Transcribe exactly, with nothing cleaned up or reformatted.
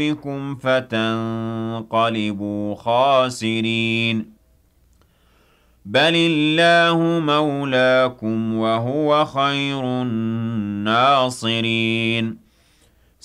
بكم فتنقلبوا خاسرين بل الله مولاكم وهو خير الناصرين